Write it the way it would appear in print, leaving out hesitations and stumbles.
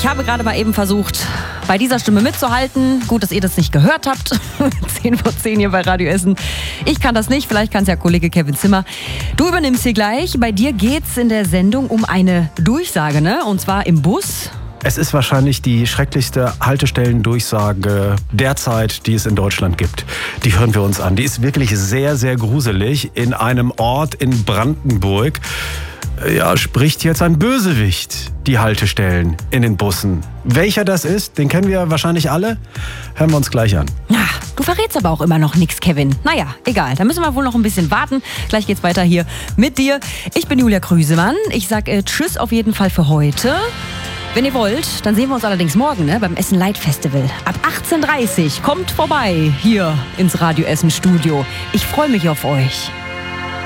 habe gerade mal eben versucht, bei dieser Stimme mitzuhalten. Gut, dass ihr das nicht gehört habt. 10:10 hier bei Radio Essen. Ich kann das nicht, vielleicht kann es ja Kollege Kevin Zimmer. Du übernimmst hier gleich. Bei dir geht's in der Sendung um eine Durchsage, ne? Und zwar im Bus. Es ist wahrscheinlich die schrecklichste Haltestellendurchsage derzeit, die es in Deutschland gibt. Die hören wir uns an. Die ist wirklich sehr, sehr gruselig. In einem Ort in Brandenburg spricht jetzt ein Bösewicht die Haltestellen in den Bussen. Welcher das ist, den kennen wir wahrscheinlich alle. Hören wir uns gleich an. Ach, du verrätst aber auch immer noch nichts, Kevin. Naja, egal. Da müssen wir wohl noch ein bisschen warten. Gleich geht's weiter hier mit dir. Ich bin Julia Krüsemann. Ich sag Tschüss auf jeden Fall für heute. Wenn ihr wollt, dann sehen wir uns allerdings morgen, ne, beim Essen Light Festival. Ab 18:30 kommt vorbei hier ins Radio Essen Studio. Ich freue mich auf euch.